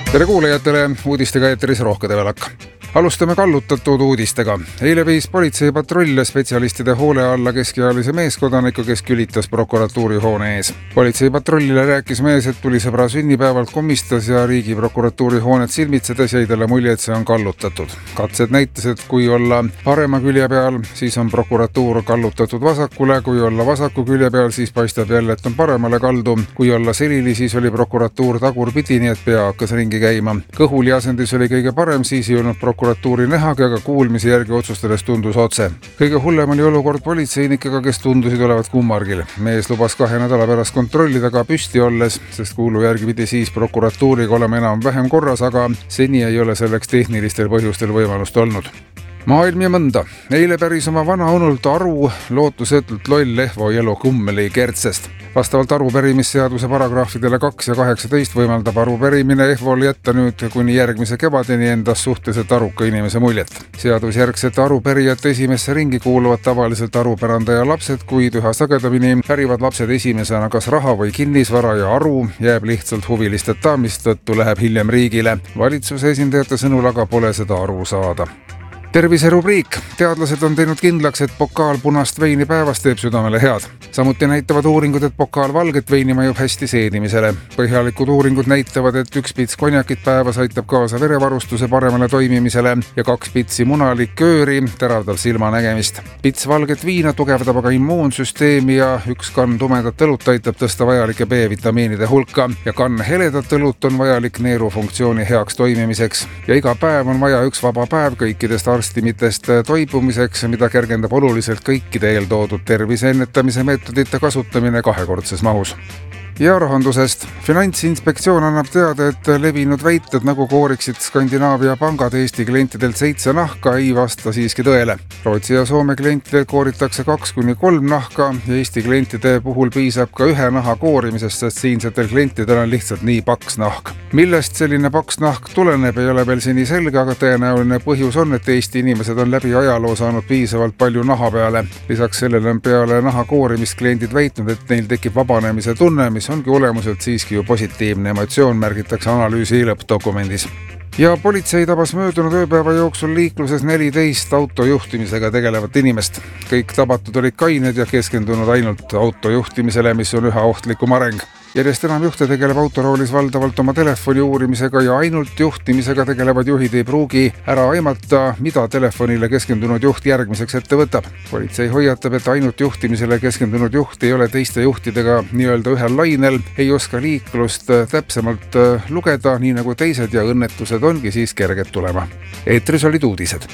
Tere kuulajatele, uudistega eetris Rohke Develak. Alustame kallutatud uudistega. Eile viis politseipatrull spetsialistide hoole alla keskealise meeskodaniku, kes külitas prokuratuuri hoone ees. Politseipatrullile rääkis mees, et tuli sõbra sünnipäevalt komistas ja Riigiprokuratuuri hoonet silmitsedes jäi talle mulje, et see on kallutatud. Katsed näitas, et kui olla parema külje peal, siis on prokuratuur kallutatud vasakule, kui olla vasaku külje peal, siis paistab jälle, et on paremale kaldu. Kui olla selili, siis oli prokuratuur tagurpidi, nii et pea hakkas ringi käima. Kõhuli asendis oli kõige parem, siis ei olnud prokuratuuri nähagi, aga kuulmise järgi otsustades tundus otse. Kõige hullem oli olukord politseinikega, kes tundusid olevat kummargil. Mees lubas 2 nädala pärast kontrollida ka püsti olles, sest kuulu järgi pidi siis prokuratuuriga olema enam-vähem korras, aga seni ei ole selleks tehnilistel põhjustel võimalust olnud. Maailm ja mõnda. Eile päris oma vana unult aru lootusetult loll Lehvo Jelo Kummeli Kertsest. Vastavalt arupärimisseaduse paragrahvidele 2 ja 18 võimaldab arupärimine Ehvol jätta nüüd kuni järgmise kevadeni endast suhteliselt aruka inimese muljet. Seadusjärgset arupärijate esimesse ringi kuuluvad tavaliselt arupärandaja lapsed, kuid üha sagedamini pärivad lapsed esimesena kas raha või kinnisvara ja aru jääb lihtsalt huvilisteta, mistõttu läheb hiljem riigile. Valitsuse esindajate sõnul aga pole seda aru saada. Terviserubriik. Teadlased on teinud kindlaks, et pokaal punast veini päevas teeb südamele head. Samuti näitavad uuringud, et pokaal valget veini mõjub hästi seedimisele. Põhjalikud uuringud näitavad, et 1 pits konjakit päevas aitab kaasa verevarustuse paremale toimimisele ja 2 pitsi munalikööri teravdab silmanägemist. Pits valget viina tugevdab aga immuunsüsteemi ja 1 kann tumedat õlut aitab tõsta vajalike B-vitamiinide hulka ja kann heledat õlut on vajalik neerufunktsiooni heaks toimimiseks. Ja iga päev on vaja 1 vaba päev kõikidest arstimitest toibumiseks, mida kergendab oluliselt kõikide eeltoodud tervise ennetamise meetodite kasutamine 2-kordses mahus. Ja rahandusest. Finantsinspektsioon annab teada, et levinud väited, nagu kooriksid Skandinaavia pangad Eesti klientidelt 7 nahka, ei vasta siiski tõele. Rootsi ja Soome klientidelt kooritakse 2-3 nahka ja Eesti klientide puhul piisab ka 1 naha koorimisest, sest siinsetel klientidel on lihtsalt nii paks nahk. Millest selline paks nahk tuleneb, ei ole veel seni selge, aga tõenäoline põhjus on, et Eesti inimesed on läbi ajaloo saanud piisavalt palju naha peale. Lisaks sellele on peale naha koorimist kliendid väitnud, et neil tekib vabanemise tunne, mis ongi olemuselt siiski ju positiivne emotsioon, märgitakse analüüsi lõppdokumendis. Ja politsei tabas möödunud ööpäeva jooksul liikluses 14 autojuhtimisega tegelevat inimest. Kõik tabatud olid kained ja keskendunud ainult autojuhtimisele, mis on üha ohtlikum areng. Järjest enam juhte tegeleb autoroolis valdavalt oma telefoni uurimisega ja ainult juhtimisega tegelevad juhid ei pruugi ära aimata, mida telefonile keskendunud juht järgmiseks ette võtab. Politsei hoiatab, et ainult juhtimisele keskendunud juht ei ole teiste juhtidega nii-öelda ühel lainel, ei oska liiklust täpsemalt lugeda, nii nagu teised ja õnnetused ongi siis kerged tulema. Eetris olid uudised.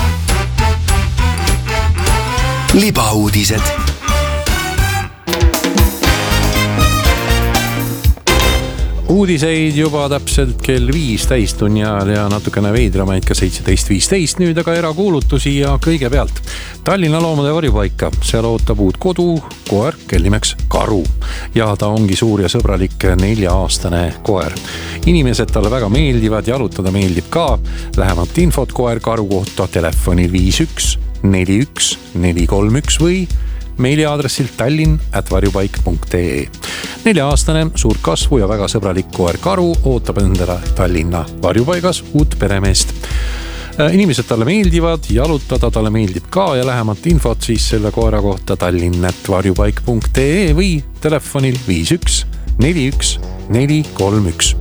Libauudised. Uudiseid juba täpselt kell 5 täistunni ajal ja natukene veidramaid ka 17.15. Nüüd aga erakuulutusi ja kõigepealt Tallinna loomade varjupaika. Seal ootab uut kodu, koer, kellimeks Karu. Ja ta ongi suur ja sõbralik 4-aastane koer. Inimesed talle väga meeldivad, jalutada meeldib ka. Lähemat infot koer Karu kohta telefonil 51 41 431 või meiliaadressilt tallinn@varjupaik.ee. 4-aastane, suurt kasvu ja väga sõbralik koer Karu ootab endale Tallinna varjupaigas uut peremeest. Inimesed talle meeldivad, jalutada talle meeldib ka ja lähemat infot siis selle koera kohta tallinn@varjupaik.ee või telefonil 51 41 431.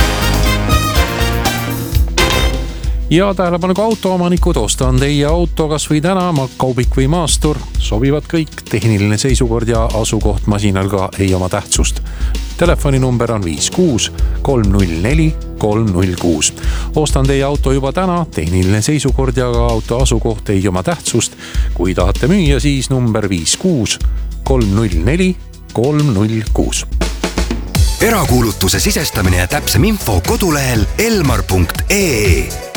Ja tähelepanuga autoomanikud, ostan teie auto kas või täna, kaubik või maastur, sobivad kõik. Tehniline seisukord ja asukoht masinal ka ei oma tähtsust. Telefoninumber on 56 304 306. Ostan teie auto juba täna, tehniline seisukord ja auto asukoht ei oma tähtsust. Kui tahate müüa, siis number 56 304 306. Erakuulutuse sisestamine ja täpsem info kodulehel elmar.ee.